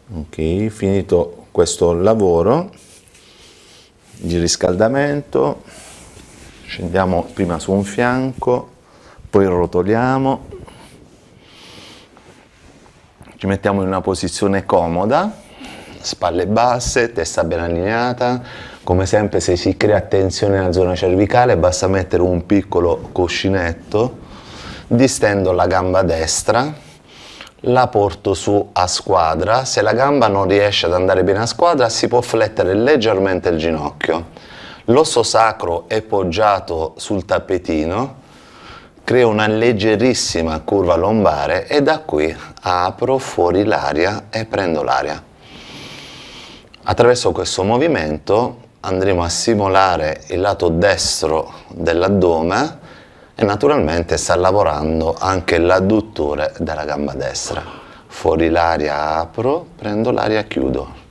Ok, finito questo lavoro di riscaldamento, scendiamo prima su un fianco, poi rotoliamo, ci mettiamo in una posizione comoda, spalle basse, testa ben allineata. Come sempre, se si crea tensione nella zona cervicale basta mettere un piccolo cuscinetto, distendo la gamba destra, la porto su a squadra. Se la gamba non riesce ad andare bene a squadra si può flettere leggermente il ginocchio. L'osso sacro è poggiato sul tappetino, creo una leggerissima curva lombare e da qui apro fuori l'aria e prendo l'aria. Attraverso questo movimento andremo a simulare il lato destro dell'addome e naturalmente sta lavorando anche l'adduttore della gamba destra. Fuori l'aria apro, prendo l'aria, chiudo.